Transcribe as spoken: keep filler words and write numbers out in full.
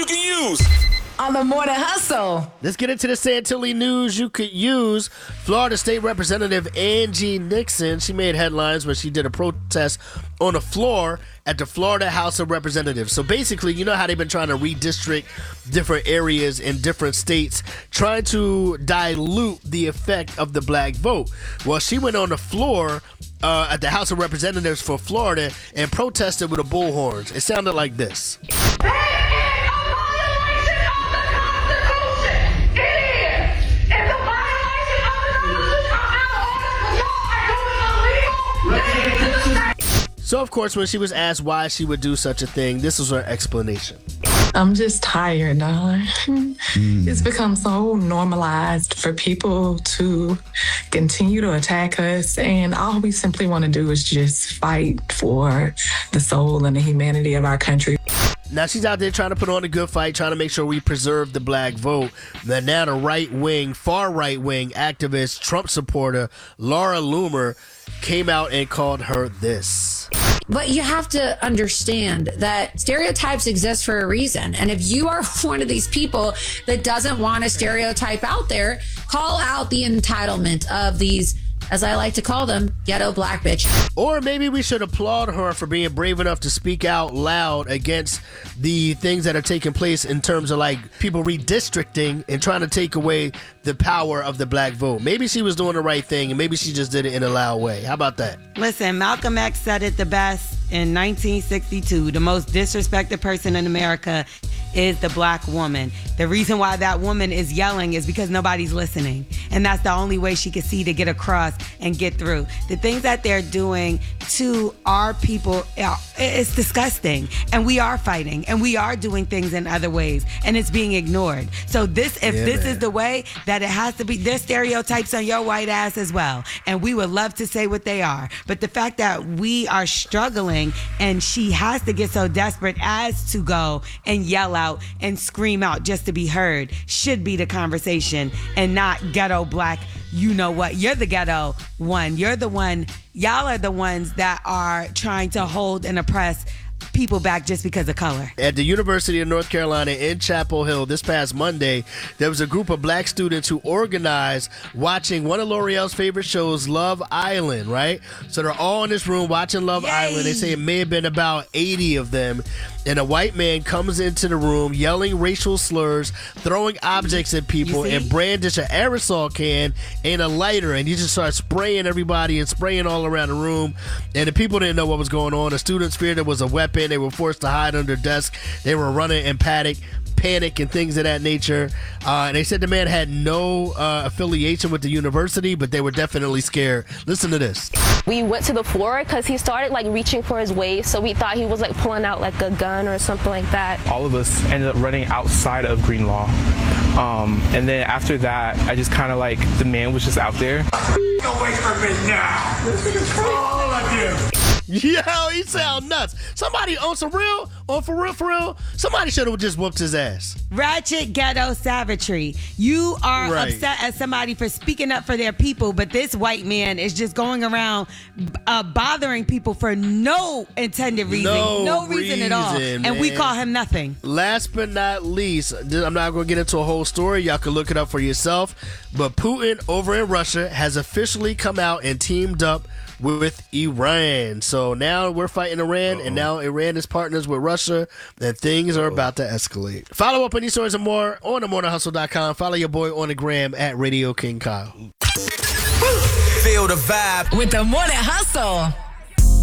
can use on the Morning Hustle. Let's get into the Santilli news you could use. Florida State Representative Angie Nixon, she made headlines when she did a protest on the floor at the Florida House of Representatives. So basically, you know how they've been trying to redistrict different areas in different states, trying to dilute the effect of the black vote. Well, she went on the floor uh, at the House of Representatives for Florida and protested with a bullhorns. It sounded like this. So, of course, when she was asked why she would do such a thing, this was her explanation. I'm just tired, darling. Mm. It's become so normalized for people to continue to attack us, and all we simply want to do is just fight for the soul and the humanity of our country. Now, she's out there trying to put on a good fight, trying to make sure we preserve the black vote. Then now the right-wing, far right-wing activist, Trump supporter, Laura Loomer, came out and called her this. But you have to understand that stereotypes exist for a reason. And if you are one of these people that doesn't want a stereotype out there, call out the entitlement of these, as I like to call them, ghetto black bitch. Or maybe we should applaud her for being brave enough to speak out loud against the things that are taking place in terms of like people redistricting and trying to take away the power of the black vote. Maybe she was doing the right thing and maybe she just did it in a loud way. How about that? Listen, Malcolm X said it the best in nineteen sixty-two. The most disrespected person in America is the black woman. The reason why that woman is yelling is because nobody's listening. And that's the only way she can see to get across and get through. The things that they're doing to our people, it's disgusting. And we are fighting and we are doing things in other ways and it's being ignored. So this, if yeah, this man. is the way that it has to be, there's stereotypes on your white ass as well. And we would love to say what they are. But the fact that we are struggling and she has to get so desperate as to go and yell out out and scream out just to be heard should be the conversation and not ghetto black. You know what? You're the ghetto one. You're the one. Y'all are the ones that are trying to hold and oppress people back just because of color. At the University of North Carolina in Chapel Hill this past Monday, there was a group of black students who organized watching one of L'Oreal's favorite shows, Love Island, right? So they're all in this room watching Love Yay. Island. They say it may have been about eighty of them. And a white man comes into the room yelling racial slurs, throwing objects at people, and brandish an aerosol can and a lighter. And he just starts spraying everybody and spraying all around the room. And the people didn't know what was going on. The students feared it was a weapon. They were forced to hide under desks. They were running in panic. panic and things of that nature. Uh, and they said the man had no uh, affiliation with the university, but they were definitely scared. Listen to this. We went to the floor because he started like reaching for his waist, so we thought he was like pulling out like a gun or something like that. All of us ended up running outside of Greenlaw. Um, and then after that, I just kind of like, the man was just out there. Get away from me now! All of you! Yo, he sound nuts. Somebody on some real, on for real, for real, somebody should have just whooped his ass. Ratchet ghetto savagery. You are right. upset at somebody for speaking up for their people, but this white man is just going around uh, bothering people for no intended reason. No, no reason, reason at all. Man. And we call him nothing. Last but not least, I'm not going to get into a whole story. Y'all can look it up for yourself. But Putin over in Russia has officially come out and teamed up with Iran. So now we're fighting Iran, Uh-oh. and now Iran is partners with Russia, and things Uh-oh. are about to escalate. Follow up on these stories and more on the morning hustle dot com. Follow your boy on the gram at Radio King Kyle. Feel the vibe with the Morning Hustle.